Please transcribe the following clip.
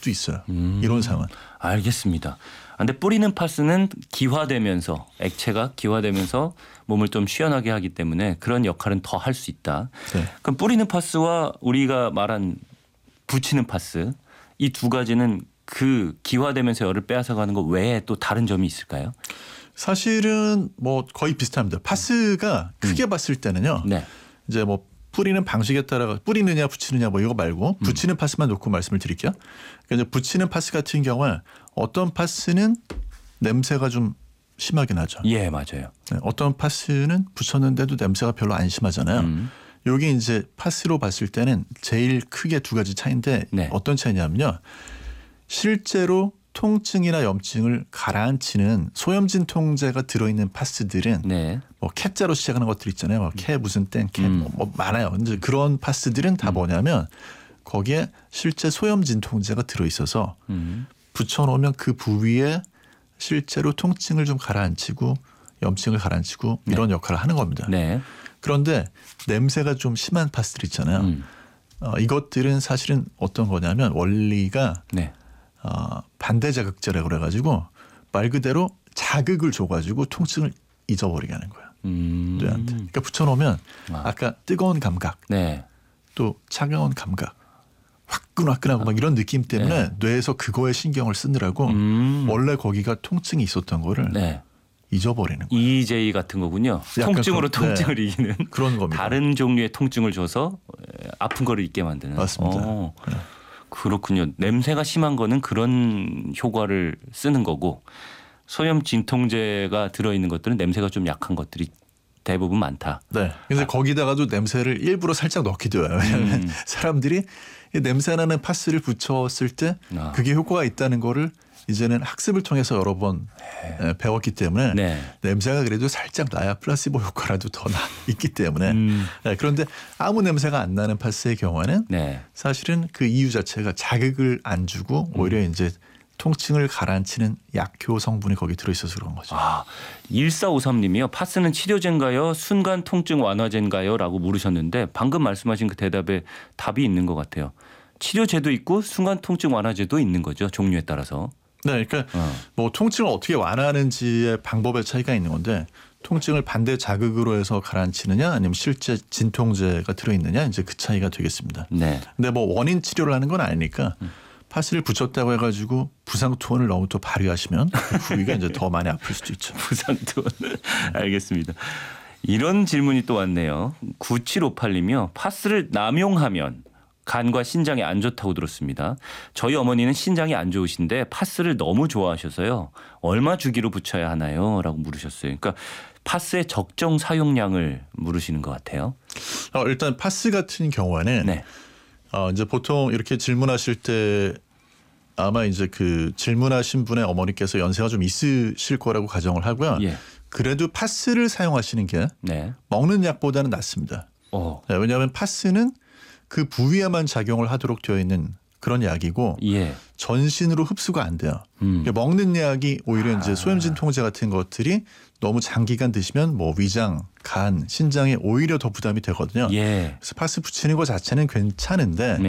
수도 있어요. 이론상은. 알겠습니다. 근데 뿌리는 파스는 기화되면서 액체가 기화되면서 몸을 좀 시원하게 하기 때문에 그런 역할은 더 할 수 있다. 네. 그럼 뿌리는 파스와 우리가 말한 붙이는 파스 이 두 가지는 그 기화되면서 열을 빼앗아가는 것 외에 또 다른 점이 있을까요? 사실은 뭐 거의 비슷합니다. 파스가 크게 봤을 때는요. 네. 이제 뭐 뿌리는 방식에 따라 뿌리느냐 붙이느냐 뭐 이거 말고 붙이는 파스만 놓고 말씀을 드릴게요. 그러니까 이제 붙이는 파스 같은 경우에 어떤 파스는 냄새가 좀 심하게 나죠. 예, 맞아요. 네, 어떤 파스는 붙였는데도 냄새가 별로 안 심하잖아요. 여기 이제 파스로 봤을 때는 제일 크게 두 가지 차이인데 네. 어떤 차이냐면요. 실제로 통증이나 염증을 가라앉히는 소염진 통제가 들어있는 파스들은 네. 뭐 캣자로 시작하는 것들 있잖아요. 뭐 캐 무슨 땡, 캣 뭐 많아요. 이제 그런 파스들은 다 뭐냐면 거기에 실제 소염진 통제가 들어있어서 붙여놓으면 그 부위에 실제로 통증을 좀 가라앉히고 염증을 가라앉히고 이런 역할을 하는 겁니다. 네. 그런데 냄새가 좀 심한 파스들 있잖아요. 이것들은 사실은 어떤 거냐면 원리가 네. 반대 자극제라고 그래가지고 말 그대로 자극을 줘가지고 통증을 잊어버리게 하는 거예요. 뇌한테. 그러니까 붙여놓으면 아까 뜨거운 감각, 네. 또 차가운 감각, 화끈화끈하고 막 이런 느낌 때문에 뇌에서 그거에 신경을 쓰느라고 원래 거기가 통증이 있었던 거를 네. 잊어버리는 거예요. EJ 같은 거군요. 약간 통증으로 그런- 통증을 이기는 그런 겁니다. 다른 종류의 통증을 줘서 아픈 거를 잊게 만드는. 맞습니다. 네. 그렇군요. 냄새가 심한 거는 그런 효과를 쓰는 거고 소염 진통제가 들어있는 것들은 냄새가 좀 약한 것들이 대부분 많다. 네. 근데 거기다가도 냄새를 일부러 살짝 넣기도 해요. 왜냐하면 사람들이 이 냄새나는 파스를 붙였을 때 그게 효과가 있다는 거를 이제는 학습을 통해서 여러 번 배웠기 때문에 네. 냄새가 그래도 살짝 나야 플라시보 효과라도 더 있기 때문에 네, 그런데 아무 냄새가 안 나는 파스의 경우에는 네. 사실은 그 이유 자체가 자극을 안 주고 오히려 이제 통증을 가라앉히는 약효 성분이 거기 들어있어서 그런 거죠. 1453님이요. 파스는 치료제인가요? 순간 통증 완화제인가요? 라고 물으셨는데 방금 말씀하신 그 대답에 답이 있는 것 같아요. 치료제도 있고 순간 통증 완화제도 있는 거죠. 종류에 따라서. 네, 그러니까 뭐 통증을 어떻게 완화하는지의 방법의 차이가 있는 건데 통증을 반대 자극으로 해서 가라앉히느냐 아니면 실제 진통제가 들어있느냐 이제 그 차이가 되겠습니다. 네. 근데 뭐 원인 치료를 하는 건 아니니까 파스를 붙였다고 해가지고 부상 투혼을 너무 또 발휘하시면 그 부위가 이제 더 많이 아플 수도 있죠. 부상투 알겠습니다. 이런 질문이 또 왔네요. 9758님이요. 파스를 남용하면 간과 신장에 안 좋다고 들었습니다. 저희 어머니는 신장이 안 좋으신데 파스를 너무 좋아하셔서요. 얼마 주기로 붙여야 하나요? 라고 물으셨어요. 그러니까 파스의 적정 사용량을 물으시는 것 같아요. 일단 파스 같은 경우에는 네. 이제 보통 이렇게 질문하실 때 아마 이제 그 질문하신 분의 어머니께서 연세가 좀 있으실 거라고 가정을 하고요. 예. 그래도 파스를 사용하시는 게 네. 먹는 약보다는 낫습니다. 네, 왜냐하면 파스는 그 부위에만 작용을 하도록 되어 있는 그런 약이고 예. 전신으로 흡수가 안 돼요. 그러니까 먹는 약이 오히려 이제 소염진 통제 같은 것들이 너무 장기간 드시면 뭐 위장, 간, 신장에 오히려 더 부담이 되거든요. 예. 그래서 파스 붙이는 것 자체는 괜찮은데